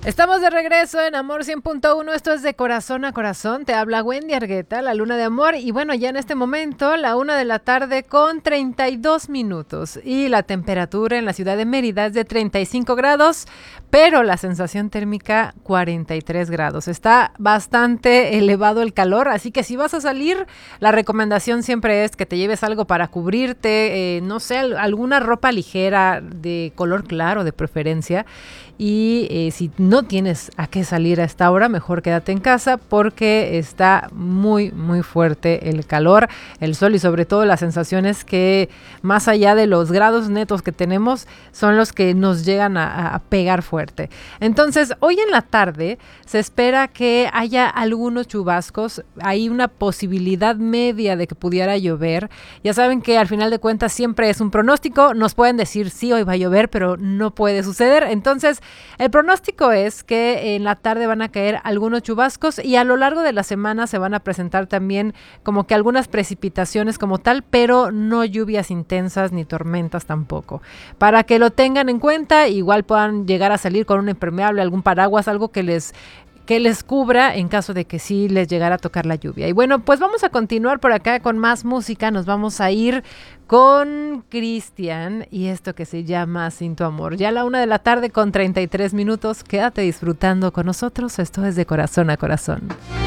Estamos de regreso en Amor 100.1, esto es de corazón a corazón, te habla Wendy Argueta, la luna de amor, y bueno, ya en este momento, la 1 de la tarde con 32 minutos, y la temperatura en la ciudad de Mérida es de 35 grados, pero la sensación térmica 43 grados, está bastante elevado el calor, así que si vas a salir, la recomendación siempre es que te lleves algo para cubrirte, no sé, alguna ropa ligera de color claro de preferencia, y si no tienes a qué salir a esta hora, mejor quédate en casa porque está muy, muy fuerte el calor, el sol y sobre todo las sensaciones que más allá de los grados netos que tenemos son los que nos llegan a pegar fuerte. Entonces, hoy en la tarde se espera que haya algunos chubascos, hay una posibilidad media de que pudiera llover. Ya saben que al final de cuentas siempre es un pronóstico, nos pueden decir sí, hoy va a llover, pero no puede suceder. Entonces, el pronóstico es que en la tarde van a caer algunos chubascos y a lo largo de la semana se van a presentar también como que algunas precipitaciones como tal, pero no lluvias intensas ni tormentas tampoco. Para que lo tengan en cuenta, igual puedan llegar a salir con un impermeable, algún paraguas, algo que les cubra en caso de que sí les llegara a tocar la lluvia. Y bueno, pues vamos a continuar por acá con más música. Nos vamos a ir con Cristian y esto que se llama Sin tu amor. Ya a la 1 de la tarde con 33 minutos. Quédate disfrutando con nosotros. Esto es de corazón a corazón.